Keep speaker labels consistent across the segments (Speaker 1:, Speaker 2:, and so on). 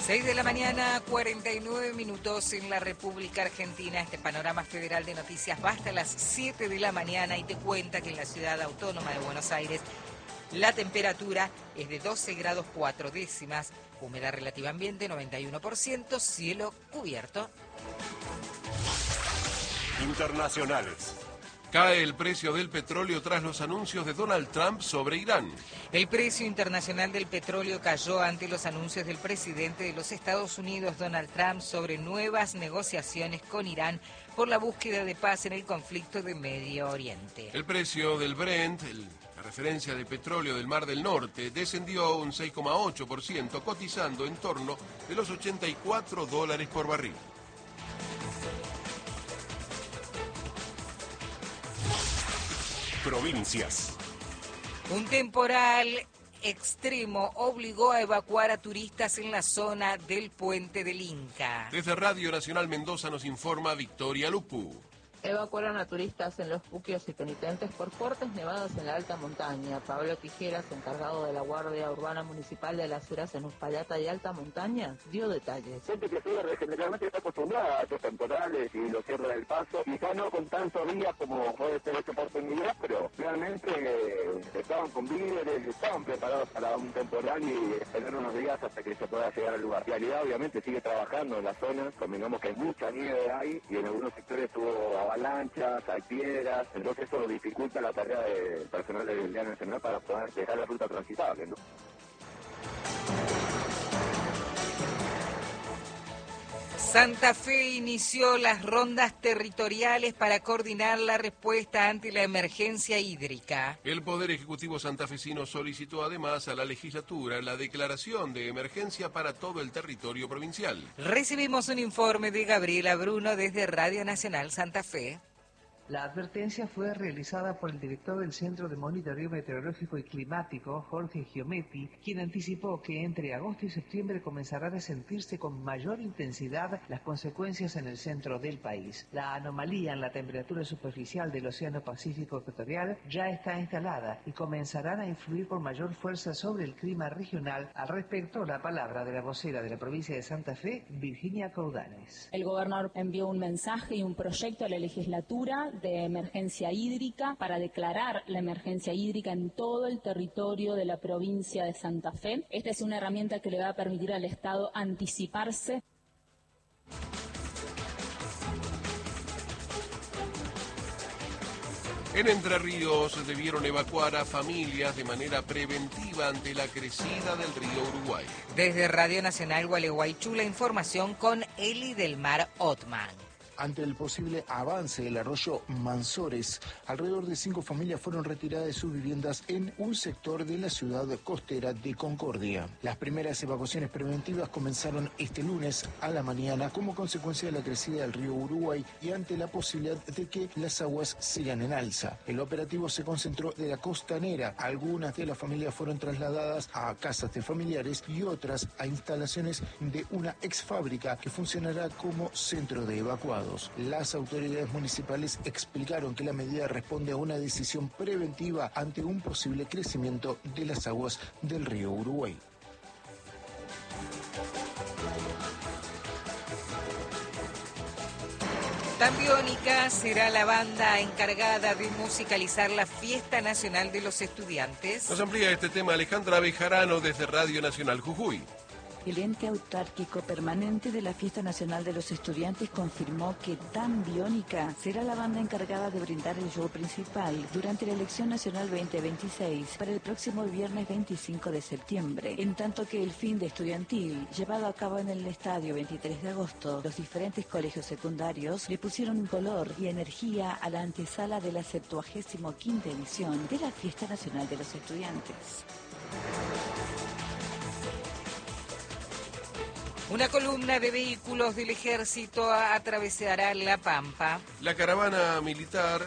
Speaker 1: 6 de la mañana, 49 minutos en la República Argentina. Este panorama federal de noticias va hasta las 7 de la mañana y te cuenta que en la ciudad autónoma de Buenos Aires la temperatura es de 12 grados 4 décimas, humedad relativa ambiente 91%, cielo cubierto.
Speaker 2: Internacionales. Cae el precio del petróleo tras los anuncios de Donald Trump sobre Irán.
Speaker 1: El precio internacional del petróleo cayó ante los anuncios del presidente de los Estados Unidos, Donald Trump, sobre nuevas negociaciones con Irán por la búsqueda de paz en el conflicto de Medio Oriente.
Speaker 2: El precio del Brent, la referencia de petróleo del Mar del Norte, descendió un 6,8%, cotizando en torno de los $84 por barril. Provincias.
Speaker 1: Un temporal extremo obligó a evacuar a turistas en la zona del Puente del Inca.
Speaker 2: Desde Radio Nacional Mendoza nos informa Victoria Lupu.
Speaker 3: Evacuaron a turistas en los puquios y penitentes por fuertes nevadas en la alta montaña. Pablo Tijeras, encargado de la Guardia Urbana Municipal de las Heras en Uspallata y Alta Montaña, dio detalles.
Speaker 4: Gente que generalmente está acostumbrada a estos temporales y los cierres del paso, quizá no con tantos días como puede ser esta oportunidad, pero realmente estaban con víveres, estaban preparados para un temporal y esperar unos días hasta que se pueda llegar al lugar. La realidad obviamente sigue trabajando en la zona, convengamos que hay mucha nieve ahí y en algunos sectores tuvo avalanchas, hay piedras, entonces eso dificulta la tarea del personal de Vialidad Nacional para poder dejar la ruta transitable, ¿no?
Speaker 1: Santa Fe inició las rondas territoriales para coordinar la respuesta ante la emergencia hídrica.
Speaker 2: El Poder Ejecutivo santafesino solicitó además a la legislatura la declaración de emergencia para todo el territorio provincial.
Speaker 1: Recibimos un informe de Gabriela Bruno desde Radio Nacional Santa Fe.
Speaker 5: La advertencia fue realizada por el director del Centro de Monitoreo Meteorológico y Climático, Jorge Giometti, quien anticipó que entre agosto y septiembre comenzarán a sentirse con mayor intensidad las consecuencias en el centro del país. La anomalía en la temperatura superficial del Océano Pacífico Ecuatorial ya está instalada y comenzarán a influir con mayor fuerza sobre el clima regional. Al respecto, la palabra de la vocera de la provincia de Santa Fe, Virginia Caudanes.
Speaker 6: El gobernador envió un mensaje y un proyecto a la legislatura de emergencia hídrica para declarar la emergencia hídrica en todo el territorio de la provincia de Santa Fe. Esta es una herramienta que le va a permitir al Estado anticiparse.
Speaker 2: En Entre Ríos debieron evacuar a familias de manera preventiva ante la crecida del río Uruguay.
Speaker 1: Desde Radio Nacional Gualeguaychú, la información con Eli del Mar Otman.
Speaker 7: Ante el posible avance del arroyo Mansores, alrededor de 5 familias fueron retiradas de sus viviendas en un sector de la ciudad costera de Concordia. Las primeras evacuaciones preventivas comenzaron este lunes a la mañana como consecuencia de la crecida del río Uruguay y ante la posibilidad de que las aguas sigan en alza. El operativo se concentró de la costanera. Algunas de las familias fueron trasladadas a casas de familiares y otras a instalaciones de una ex fábrica que funcionará como centro de evacuados. Las autoridades municipales explicaron que la medida responde a una decisión preventiva ante un posible crecimiento de las aguas del río Uruguay.
Speaker 1: Tambiónica será la banda encargada de musicalizar la Fiesta Nacional de los Estudiantes.
Speaker 2: Nos amplía este tema Alejandra Bejarano desde Radio Nacional Jujuy.
Speaker 8: El ente autárquico permanente de la Fiesta Nacional de los Estudiantes confirmó que Tambiónica será la banda encargada de brindar el show principal durante la Elección Nacional 2026 para el próximo viernes 25 de septiembre, en tanto que el fin de estudiantil, llevado a cabo en el estadio 23 de agosto, los diferentes colegios secundarios le pusieron color y energía a la antesala de la 75ª edición de la Fiesta Nacional de los Estudiantes.
Speaker 1: Una columna de vehículos del ejército atravesará La Pampa.
Speaker 2: La caravana militar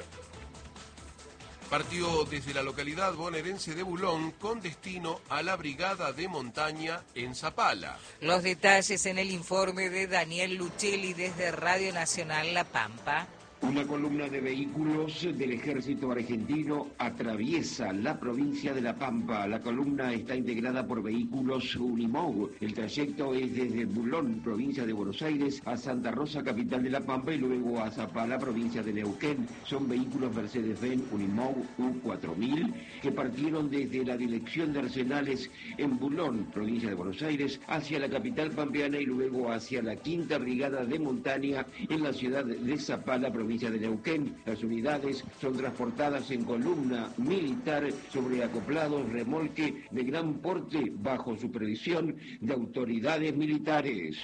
Speaker 2: partió desde la localidad bonaerense de Bulón con destino a la brigada de montaña en Zapala.
Speaker 1: Los detalles en el informe de Daniel Luchelli desde Radio Nacional La Pampa.
Speaker 9: Una columna de vehículos del ejército argentino atraviesa la provincia de La Pampa. La columna está integrada por vehículos Unimog. El trayecto es desde Bulón, provincia de Buenos Aires, a Santa Rosa, capital de La Pampa, y luego a Zapala, provincia de Neuquén. Son vehículos Mercedes-Benz Unimog U4000 que partieron desde la dirección de Arsenales en Bulón, provincia de Buenos Aires, hacia la capital pampeana y luego hacia la Quinta Brigada de Montaña en la ciudad de Zapala, provincia de Neuquén. Las unidades son transportadas en columna militar sobre acoplados remolque de gran porte bajo supervisión de autoridades militares.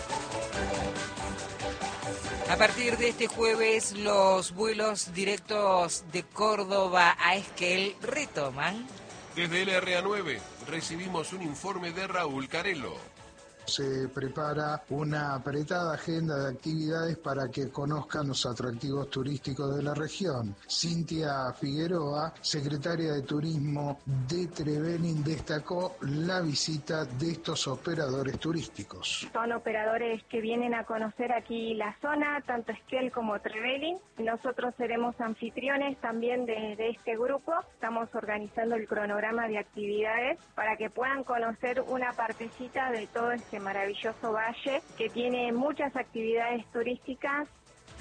Speaker 1: A partir de este jueves, los vuelos directos de Córdoba a Esquel retoman.
Speaker 2: Desde el RA9 recibimos un informe de Raúl Carelo.
Speaker 10: Se prepara una apretada agenda de actividades para que conozcan los atractivos turísticos de la región. Cintia Figueroa, secretaria de Turismo de Trevelin, destacó la visita de estos operadores turísticos.
Speaker 11: Son operadores que vienen a conocer aquí la zona, tanto Esquel como Trevelin. Nosotros seremos anfitriones también de este grupo. Estamos organizando el cronograma de actividades para que puedan conocer una partecita de todo este maravilloso valle que tiene muchas actividades turísticas.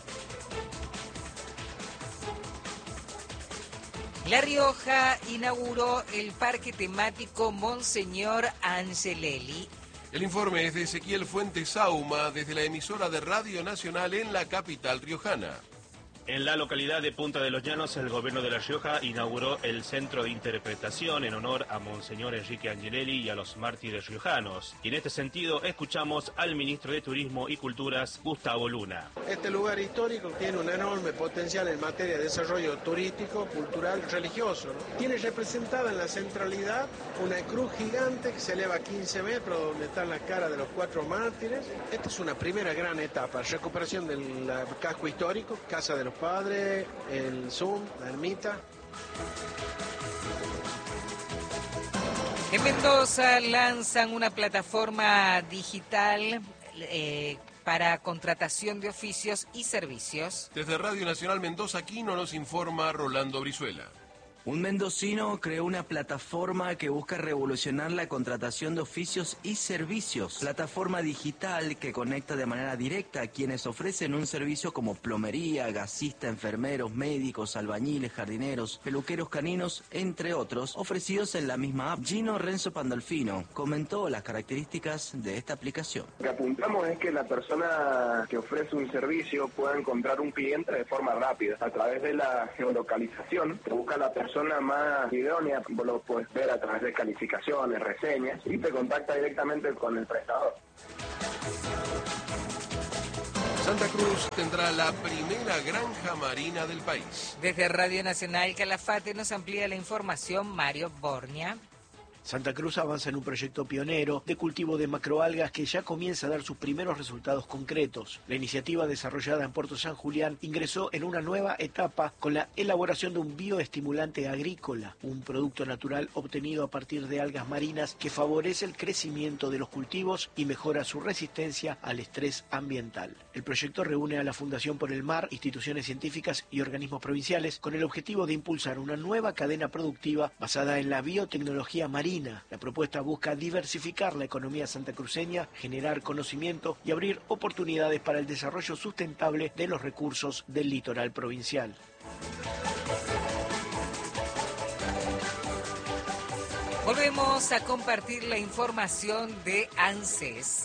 Speaker 1: La Rioja inauguró el parque temático Monseñor Angelelli.
Speaker 2: El informe es de Ezequiel Fuentes Sauma desde la emisora de Radio Nacional en la capital riojana.
Speaker 12: En la localidad de Punta de los Llanos, el gobierno de La Rioja inauguró el centro de interpretación en honor a Monseñor Enrique Angelelli y a los mártires riojanos. Y en este sentido, escuchamos al ministro de Turismo y Culturas, Gustavo Luna.
Speaker 13: Este lugar histórico tiene un enorme potencial en materia de desarrollo turístico, cultural, religioso, ¿no? Tiene representada en la centralidad una cruz gigante que se eleva a 15 metros, donde están las caras de los 4 mártires. Esta es una primera gran etapa, recuperación del casco histórico, Casa de los Padres, el Zoom, la ermita.
Speaker 1: En Mendoza lanzan una plataforma digital para contratación de oficios y servicios.
Speaker 2: Desde Radio Nacional Mendoza Quino nos informa Rolando Brizuela.
Speaker 14: Un mendocino creó una plataforma que busca revolucionar la contratación de oficios y servicios. Plataforma digital que conecta de manera directa a quienes ofrecen un servicio como plomería, gasista, enfermeros, médicos, albañiles, jardineros, peluqueros caninos, entre otros, ofrecidos en la misma app. Gino Renzo Pandolfino comentó las características de esta aplicación.
Speaker 4: Lo que apuntamos es que la persona que ofrece un servicio pueda encontrar un cliente de forma rápida. A través de la geolocalización, que busca la persona más idónea, vos lo puedes ver a través de calificaciones, reseñas, y te contacta directamente con el prestador.
Speaker 2: Santa Cruz tendrá la primera granja marina del país.
Speaker 1: Desde Radio Nacional Calafate nos amplía la información Mario Bornia.
Speaker 15: Santa Cruz avanza en un proyecto pionero de cultivo de macroalgas que ya comienza a dar sus primeros resultados concretos. La iniciativa desarrollada en Puerto San Julián ingresó en una nueva etapa con la elaboración de un bioestimulante agrícola, un producto natural obtenido a partir de algas marinas que favorece el crecimiento de los cultivos y mejora su resistencia al estrés ambiental. El proyecto reúne a la Fundación por el Mar, instituciones científicas y organismos provinciales con el objetivo de impulsar una nueva cadena productiva basada en la biotecnología marina. La propuesta busca diversificar la economía santacruceña, generar conocimiento y abrir oportunidades para el desarrollo sustentable de los recursos del litoral provincial.
Speaker 1: Volvemos a compartir la información de ANSES.